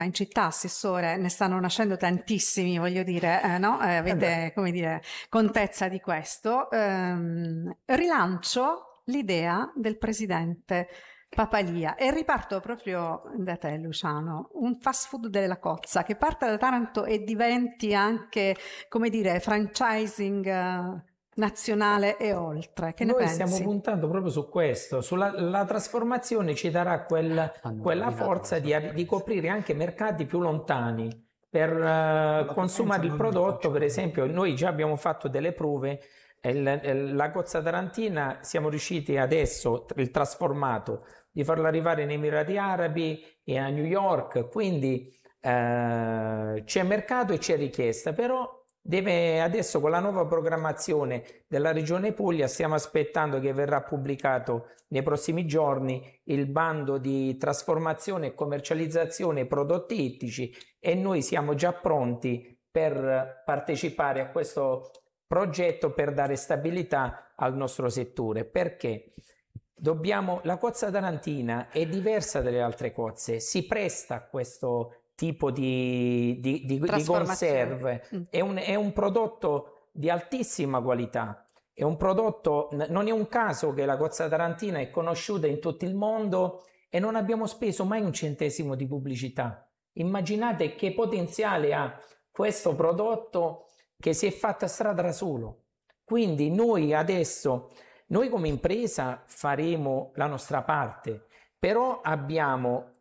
in città, Assessore, ne stanno nascendo tantissimi, voglio dire, no? Avete, come dire, contezza di questo. Rilancio l'idea del presidente Papalia e riparto proprio da te, Luciano, un fast food della cozza che parte da Taranto e diventi anche, come dire, franchising nazionale e oltre. Che ne Noi pensi? stiamo puntando proprio su questo, la trasformazione ci darà quella forza di coprire anche mercati più lontani per consumare il prodotto. Per esempio, noi già abbiamo fatto delle prove, la cozza tarantina siamo riusciti adesso, il trasformato, di farlo arrivare nei Emirati Arabi e a New York, quindi c'è mercato e c'è richiesta, però adesso con la nuova programmazione della Regione Puglia stiamo aspettando che verrà pubblicato nei prossimi giorni il bando di trasformazione e commercializzazione prodotti ittici e noi siamo già pronti per partecipare a questo progetto per dare stabilità al nostro settore. Perché? La cozza tarantina è diversa dalle altre cozze, si presta a questo tipo di conserve, è un prodotto di altissima qualità, è un prodotto, non è un caso che la cozza tarantina è conosciuta in tutto il mondo e non abbiamo speso mai un centesimo di pubblicità. Immaginate che potenziale ha questo prodotto che si è fatta strada da solo. Quindi noi come impresa faremo la nostra parte, però abbiamo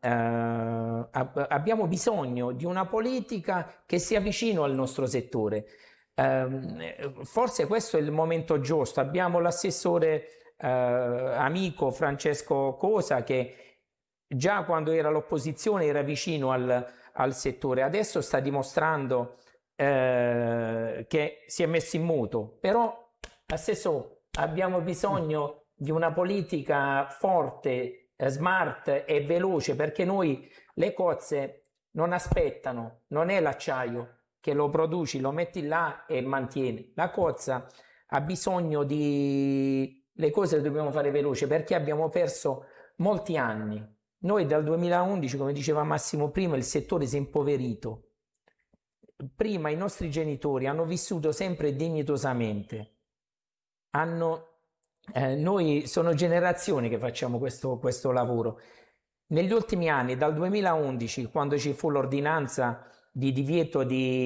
bisogno di una politica che sia vicino al nostro settore. Forse questo è il momento giusto. Abbiamo l'assessore amico Francesco Cosa che già quando era all'opposizione era vicino al settore, adesso sta dimostrando che si è messo in moto, però assessore, abbiamo bisogno di una politica forte, smart e veloce, perché noi le cozze non aspettano, non è l'acciaio che lo produci, lo metti là e mantieni. La cozza ha bisogno le cose le dobbiamo fare veloce perché abbiamo perso molti anni. Noi dal 2011, come diceva Massimo prima, il settore si è impoverito. Prima i nostri genitori hanno vissuto sempre dignitosamente. Noi sono generazioni che facciamo questo lavoro. Negli ultimi anni, dal 2011, quando ci fu l'ordinanza di divieto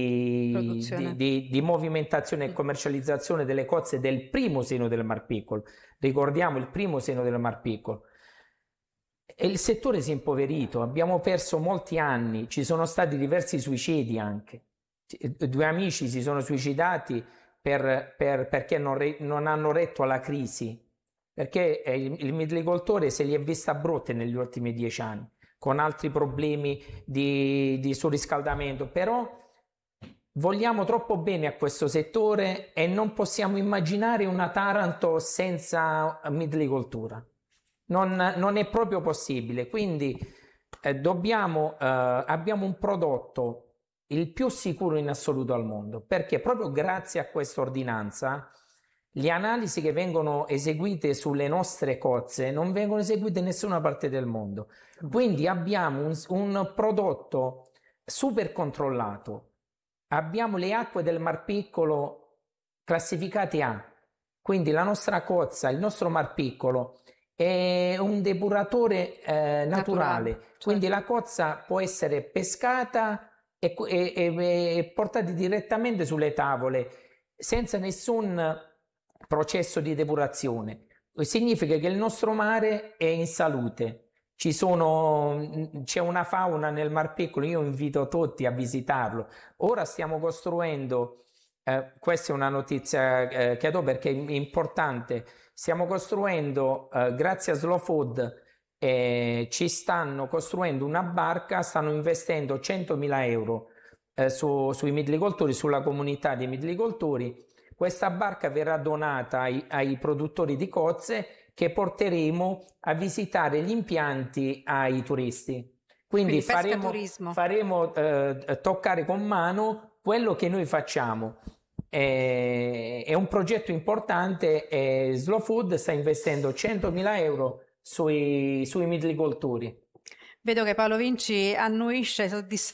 di movimentazione e commercializzazione delle cozze del primo seno del Mar Piccolo, ricordiamo il primo seno del Mar Piccolo, e il settore si è impoverito, abbiamo perso molti anni, ci sono stati diversi suicidi anche. 2 amici si sono suicidati perché non hanno retto alla crisi, perché il midlicoltore se li è vista brutte negli ultimi 10 anni, con altri problemi di surriscaldamento, però vogliamo troppo bene a questo settore e non possiamo immaginare una Taranto senza midlicoltura. Non è proprio possibile, quindi abbiamo un prodotto il più sicuro in assoluto al mondo, perché proprio grazie a questa ordinanza le analisi che vengono eseguite sulle nostre cozze non vengono eseguite in nessuna parte del mondo. Quindi abbiamo un prodotto super controllato, abbiamo le acque del Mar Piccolo classificate A, quindi la nostra cozza, il nostro Mar Piccolo è un depuratore naturale, certo. Quindi la cozza può essere pescata e portati direttamente sulle tavole senza nessun processo di depurazione. Significa che il nostro mare è in salute. C'è una fauna nel Mar Piccolo, io invito tutti a visitarlo. Ora stiamo costruendo, questa è una notizia che do perché è importante, stiamo costruendo, grazie a Slow Food, ci stanno costruendo una barca, stanno investendo 100.000 euro sui midlicoltori, sulla comunità dei midlicoltori. Questa barca verrà donata ai produttori di cozze che porteremo a visitare gli impianti ai turisti. Quindi faremo toccare con mano quello che noi facciamo. È un progetto importante e Slow Food sta investendo 100.000 euro sui midlicoltori. Vedo che Paolo Vinci annuisce soddisfatto